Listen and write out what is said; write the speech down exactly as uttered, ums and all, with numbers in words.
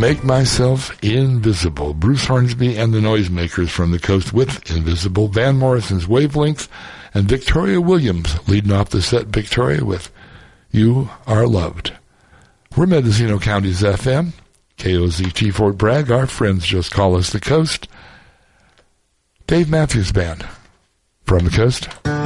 Make Myself Invisible. Bruce Hornsby and the Noisemakers from the Coast with Invisible. Van Morrison's Wavelength. And Victoria Williams leading off the set, Victoria, with You Are Loved. We're Mendocino County's F M. K O Z T Fort Bragg. Our friends just call us the Coast. Dave Matthews Band from the Coast.